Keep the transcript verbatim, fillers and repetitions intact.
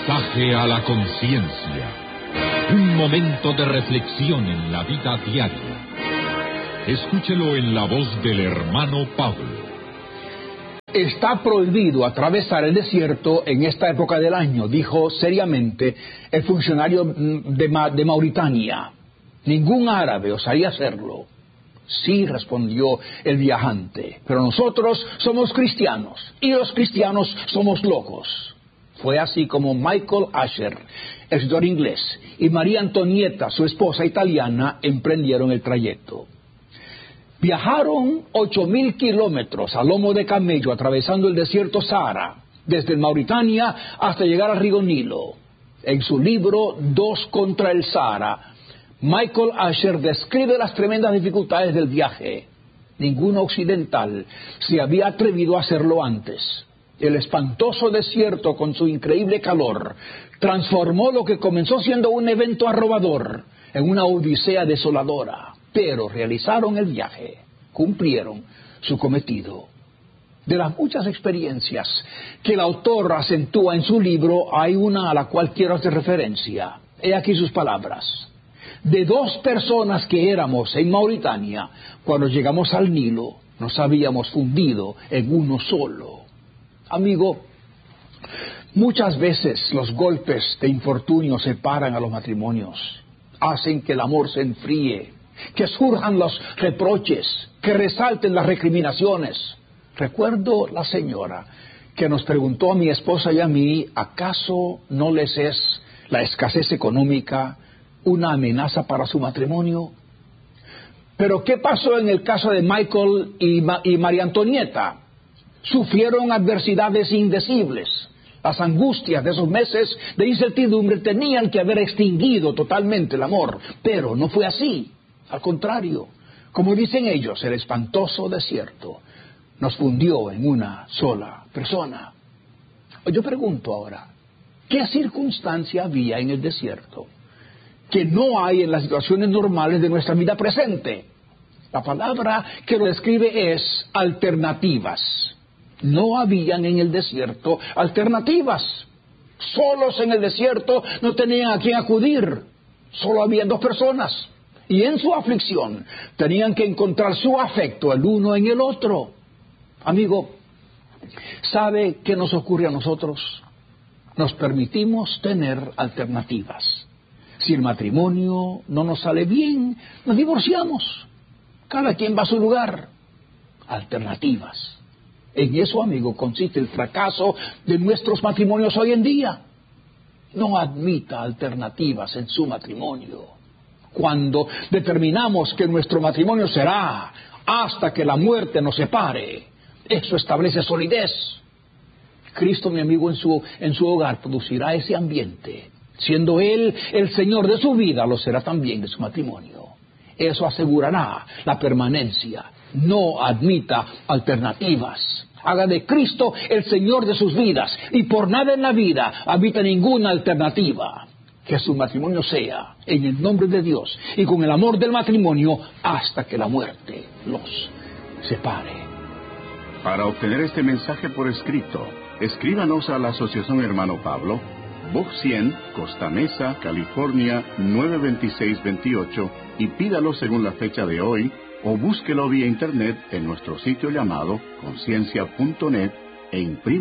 mensaje a la conciencia. Un momento de reflexión en la vida diaria. Escúchelo en la voz del hermano Pablo. Está prohibido atravesar el desierto en esta época del año, dijo seriamente el funcionario de, Ma de Mauritania. Ningún árabe osaría hacerlo. Sí, respondió el viajante, pero nosotros somos cristianos, y los cristianos somos locos. Fue así como Michael Asher, el escritor inglés, y María Antonieta, su esposa italiana, emprendieron el trayecto. Viajaron ocho mil kilómetros a lomo de camello atravesando el desierto Sahara, desde Mauritania hasta llegar al río Nilo. En su libro Dos contra el Sahara, Michael Asher describe las tremendas dificultades del viaje. Ningún occidental se había atrevido a hacerlo antes. El espantoso desierto, con su increíble calor, transformó lo que comenzó siendo un evento arrobador en una odisea desoladora. Pero realizaron el viaje, cumplieron su cometido. De las muchas experiencias que el autor acentúa en su libro, hay una a la cual quiero hacer referencia. He aquí sus palabras. De dos personas que éramos en Mauritania, cuando llegamos al Nilo, nos habíamos fundido en uno solo. Amigo, muchas veces los golpes de infortunio separan a los matrimonios, hacen que el amor se enfríe, que surjan los reproches, que resalten las recriminaciones. Recuerdo la señora que nos preguntó a mi esposa y a mí, ¿acaso no les es la escasez económica una amenaza para su matrimonio? Pero ¿qué pasó en el caso de Michael y, Ma y María Antonieta? Sufrieron adversidades indecibles. Las angustias de esos meses de incertidumbre tenían que haber extinguido totalmente el amor, pero no fue así. Al contrario, como dicen ellos, el espantoso desierto nos fundió en una sola persona. Yo pregunto ahora, ¿qué circunstancia había en el desierto que no hay en las situaciones normales de nuestra vida presente? La palabra que lo describe es alternativas. No habían en el desierto alternativas. Solos en el desierto no tenían a quién acudir. Solo habían dos personas. Y en su aflicción tenían que encontrar su afecto el uno en el otro. Amigo, ¿sabe qué nos ocurre a nosotros? Nos permitimos tener alternativas. Si el matrimonio no nos sale bien, nos divorciamos. Cada quien va a su lugar. Alternativas. En eso, amigo, consiste el fracaso de nuestros matrimonios hoy en día. No admita alternativas en su matrimonio. Cuando determinamos que nuestro matrimonio será hasta que la muerte nos separe, eso establece solidez. Cristo, mi amigo, en su, en su hogar producirá ese ambiente. Siendo Él el Señor de su vida, lo será también de su matrimonio. Eso asegurará la permanencia. No admita alternativas. Haga de Cristo el Señor de sus vidas, y por nada en la vida admita ninguna alternativa. Que su matrimonio sea en el nombre de Dios y con el amor del matrimonio hasta que la muerte los separe. Para obtener este mensaje por escrito, escríbanos a la Asociación Hermano Pablo, Box cien, Costa Mesa, California nueve veintiséis veintiocho, y pídalo según la fecha de hoy, o búsquelo vía internet en nuestro sitio llamado conciencia punto net e imprima